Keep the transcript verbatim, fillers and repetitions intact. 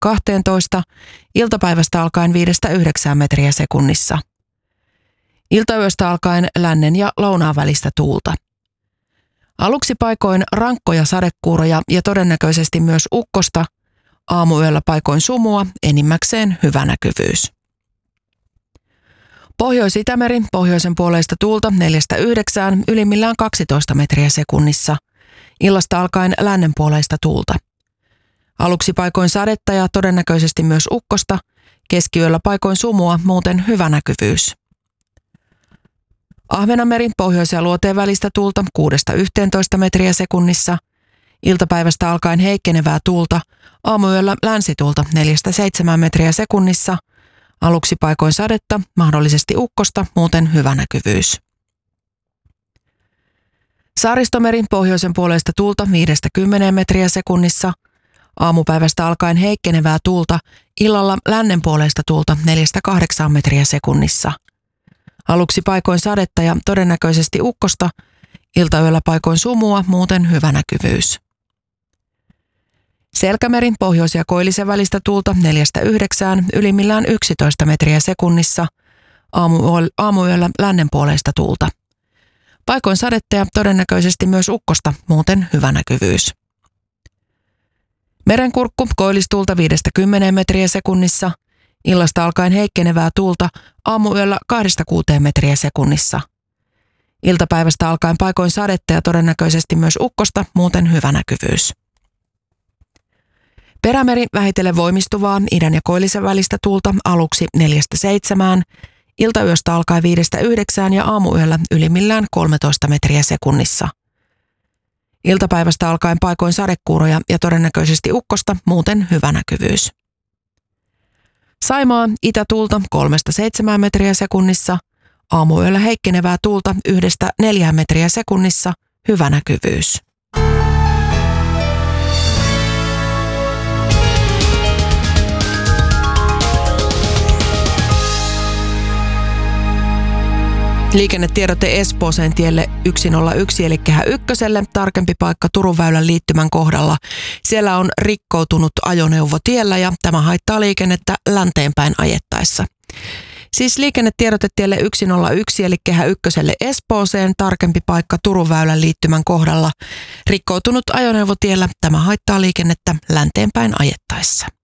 kahteentoista, iltapäivästä alkaen viidestä yhdeksään metriä sekunnissa. Iltayöstä alkaen lännen ja lounaan välistä tuulta. Aluksi paikoin rankkoja sadekuuroja ja todennäköisesti myös ukkosta, aamuyöllä paikoin sumua, enimmäkseen hyvä näkyvyys. Pohjois-Itämeri, pohjoisen puoleista tuulta neljästä yhdeksään, ylimmillään kaksitoista metriä sekunnissa. Illasta alkaen lännen puoleista tuulta. Aluksi paikoin sadetta ja todennäköisesti myös ukkosta, keskiyöllä paikoin sumua, muuten hyvä näkyvyys. Ahvenanmeri, pohjois- ja luoteen välistä tuulta kuudesta yhteentoista metriä sekunnissa. Iltapäivästä alkaen heikkenevää tuulta, aamuyöllä länsituulta neljästä seitsemään metriä sekunnissa. Aluksi paikoin sadetta, mahdollisesti ukkosta, muuten hyvä näkyvyys. Saaristomeri, pohjoisen puoleista tuulta viidestä kymmeneen metriä sekunnissa. Aamupäivästä alkaen heikkenevää tuulta, illalla lännen puoleista tuulta neljästä kahdeksaan metriä sekunnissa. Aluksi paikoin sadetta ja todennäköisesti ukkosta, iltayöllä paikoin sumua, muuten hyvä näkyvyys. Selkämeri, pohjois- ja koillisen välistä tuulta neljästä yhdeksään, ylimmillään yksitoista metriä sekunnissa. Aamuyöllä lännen puoleista tuulta. Paikoin sadetta ja todennäköisesti myös ukkosta, muuten hyvä näkyvyys. Merenkurkku, koillistuulta viidestä kymmeneen metriä sekunnissa. Illasta alkaen heikkenevää tuulta, aamuyöllä kahdesta kuuteen metriä sekunnissa. Iltapäivästä alkaen paikoin sadetta ja todennäköisesti myös ukkosta, muuten hyvä näkyvyys. Perämeri, vähitellen voimistuvaa idän ja koillisen välistä tuulta aluksi neljästä seitsemään, iltayöstä alkaen viidestä yhdeksään ja aamuyöllä ylimmillään kolmetoista metriä sekunnissa. Iltapäivästä alkaen paikoin sadekuuroja ja todennäköisesti ukkosta, muuten hyvä näkyvyys. Saimaa, itätuulta kolmesta seitsemään metriä sekunnissa, aamuyöllä heikkenevää tuulta yhdestä neljään metriä sekunnissa, hyvä näkyvyys. Liikennetiedote Espooseen tielle yksi nolla yksi eli Kehä ykköselle, tarkempi paikka Turun väylän liittymän kohdalla. Siellä on rikkoutunut ajoneuvo tiellä ja tämä haittaa liikennettä länteenpäin ajettaessa. Siis liikennetiedote tielle yksi nolla yksi eli Kehä ykköselle Espooseen, tarkempi paikka Turun väylän liittymän kohdalla. Rikkoutunut ajoneuvo tiellä, tämä haittaa liikennettä länteenpäin ajettaessa.